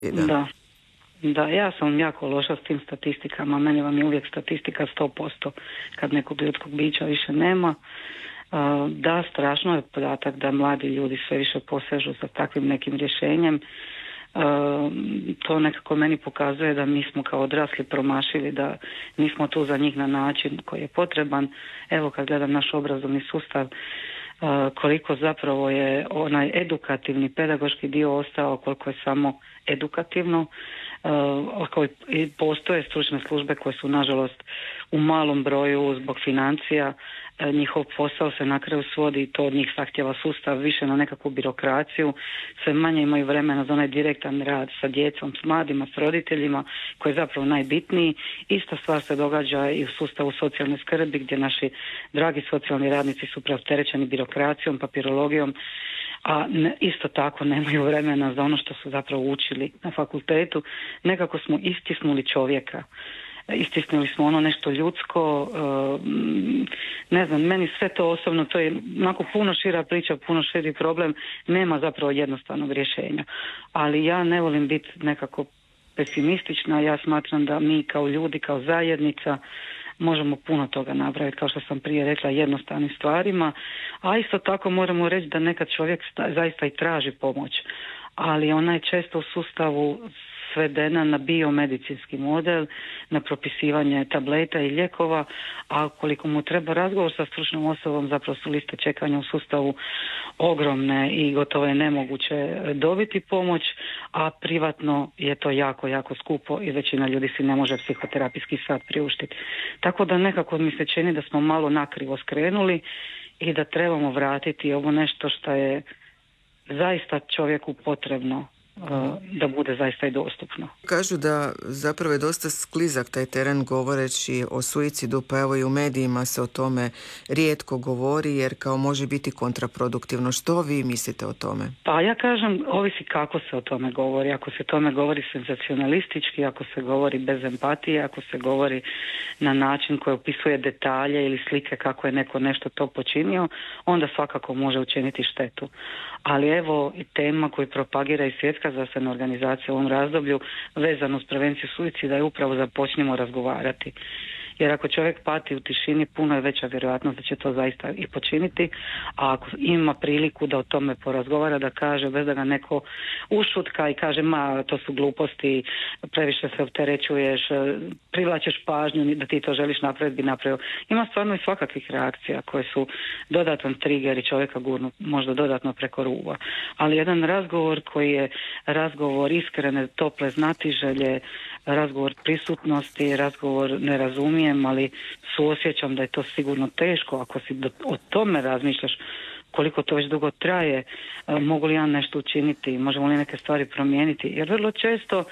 Da. Da. Da, ja sam jako loša s tim statistikama, meni vam je uvijek statistika 100% kad nekog ljudskog bića više nema. Da, strašno je podatak da mladi ljudi sve više posežu za takvim nekim rješenjem. To nekako meni pokazuje da mi smo kao odrasli promašili, da nismo tu za njih na način koji je potreban. Evo kad gledam naš obrazovni sustav, koliko zapravo je onaj edukativni pedagoški dio ostao, koliko je samo edukativno. Postoje stručne službe koje su nažalost u malom broju zbog financija. Njihov posao se na kraju svodi i to od njih zahtjeva sustav više na nekakvu birokraciju. Sve manje imaju vremena za onaj direktan rad sa djecom, s mladima, s roditeljima koji je zapravo najbitniji. Ista stvar se događa i u sustavu socijalne skrbi gdje naši dragi socijalni radnici su preopterećeni birokracijom, papirologijom, a isto tako nemaju vremena za ono što su zapravo učili na fakultetu. Nekako smo istisnuli čovjeka. Istisnuli smo ono nešto ljudsko, ne znam, meni sve to osobno, to je onako puno šira priča, puno širi problem, nema zapravo jednostavnog rješenja. Ali ja ne volim biti nekako pesimistična, ja smatram da mi kao ljudi, kao zajednica možemo puno toga napraviti, kao što sam prije rekla, jednostavnim stvarima, a isto tako moramo reći da nekad čovjek zaista i traži pomoć, ali ona je često u sustavu svedena na biomedicinski model, na propisivanje tableta i lijekova, a koliko mu treba razgovor sa stručnom osobom, zapravo su liste čekanja u sustavu ogromne i gotovo je nemoguće dobiti pomoć, a privatno je to jako, jako skupo i većina ljudi si ne može psihoterapijski sat priuštiti. Tako da nekako mi se čini da smo malo nakrivo skrenuli i da trebamo vratiti ovo nešto što je zaista čovjeku potrebno da bude zaista i dostupno. Kažu da zapravo je dosta sklizak taj teren govoreći o suicidu, pa evo i u medijima se o tome rijetko govori jer kao može biti kontraproduktivno. Što vi mislite o tome? Pa ja kažem, ovisi kako se o tome govori. Ako se o tome govori senzacionalistički, ako se govori bez empatije, ako se govori na način koji opisuje detalje ili slike kako je neko nešto to počinio, onda svakako može učiniti štetu. Ali evo i tema koju propagira i Svjetska zdravstvena organizacija u ovom razdoblju vezano uz prevenciju suicida je upravo započnimo razgovarati. Jer ako čovjek pati u tišini, puno je veća vjerojatnost da će to zaista i počiniti, a ako ima priliku da o tome porazgovara, da kaže bez da ga neko ušutka i kaže ma to su gluposti, previše se opterećuješ, privlačeš pažnju da ti to želiš napraviti, bi napravio. Ima stvarno i svakakvih reakcija koje su dodatan trigger i čovjeka gurnu možda dodatno preko ruba. Ali jedan razgovor koji je razgovor iskrene, tople znatiželje, razgovor prisutnosti, razgovor ne razumijem, ali suosjećam da je to sigurno teško. Ako si o tome razmišljaš koliko to već dugo traje, mogu li ja nešto učiniti, možemo li neke stvari promijeniti, jer vrlo često,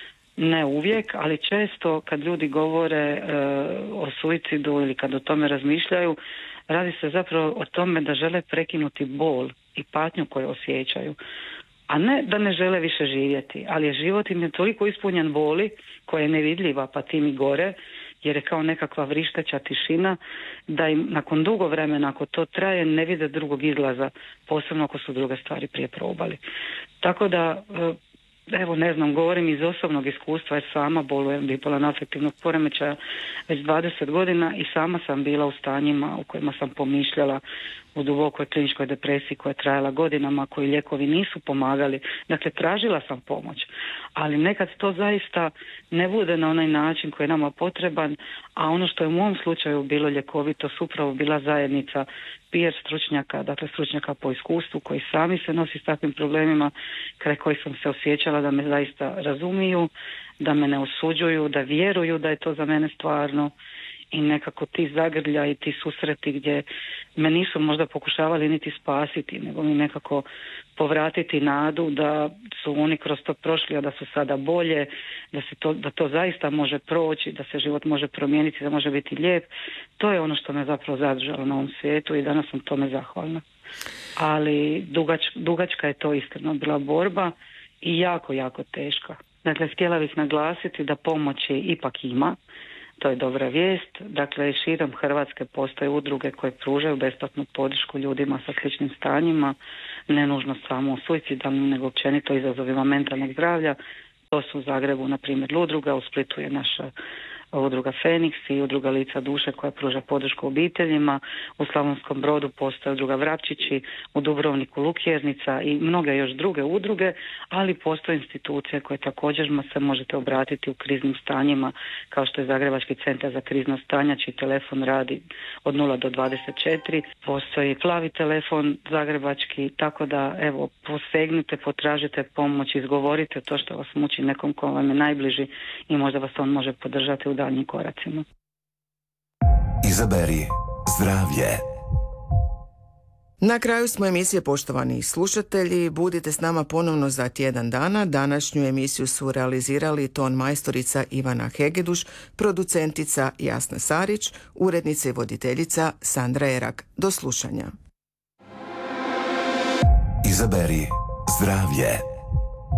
ne uvijek, ali često kad ljudi govore o suicidu ili kad o tome razmišljaju, radi se zapravo o tome da žele prekinuti bol i patnju koju osjećaju. A ne da ne žele više živjeti, ali je život im je toliko ispunjen boli koja je nevidljiva pa tim i gore, jer je kao nekakva vrišteća tišina, da im nakon dugo vremena, ako to traje, ne vide drugog izlaza, posebno ako su druge stvari prije probali. Tako da, evo ne znam, govorim iz osobnog iskustva jer sama bolujem bipolarno afektivnog poremećaja već 20 godina i sama sam bila u stanjima u kojima sam pomišljala u dubokoj kliničkoj depresiji koja je trajala godinama, koji lijekovi nisu pomagali. Dakle, tražila sam pomoć, ali nekad to zaista ne bude na onaj način koji je nama potreban, a ono što je u mom slučaju bilo ljekovito su upravo bila zajednica peer stručnjaka, dakle stručnjaka po iskustvu koji sami se nosi s takvim problemima, kraj koji sam se osjećala da me zaista razumiju, da me ne osuđuju, da vjeruju da je to za mene stvarno. I nekako ti zagrljaji, ti susreti gdje me nisu možda pokušavali niti spasiti, nego mi nekako povratiti nadu da su oni kroz to prošli, a da su sada bolje, da to zaista može proći, da se život može promijeniti, da može biti lijep. To je ono što me zapravo zadržalo na ovom svijetu i danas sam tome zahvalna. Ali dugačka je to iskreno bila borba i jako, jako teška. Dakle, htjela bih naglasiti da pomoći ipak ima. To je dobra vijest. Dakle, širom Hrvatske postoje udruge koje pružaju besplatnu podršku ljudima sa sličnim stanjima, ne nužno samo suicidalnim, nego općenito izazovima mentalnog zdravlja. To su u Zagrebu, na primjer, Udruga, u Splitu je naša udruga Feniks i udruga Lica duše koja pruža podršku obiteljima. U Slavonskom Brodu postoje udruga Vrapčići, u Dubrovniku Lukjernica i mnoge još druge udruge, ali postoje institucije koje također se možete obratiti u kriznim stanjima, kao što je Zagrebački centar za krizno stanja, čiji telefon radi od 0 do 24. Postoji plavi telefon zagrebački, tako da evo, posegnite, potražite pomoć, izgovorite to što vas muči nekom ko vam je najbliži i možda vas on može podržati u daljnjim koracima. Izaberi zdravlje. Na kraju smo emisije, poštovani slušatelji. Budite s nama ponovno za tjedan dana. Današnju emisiju su realizirali ton majstorica Ivana Hegeduš, producentica Jasna Sarić, urednica i voditeljica Sandra Erak. Do slušanja. Izaberi zdravlje.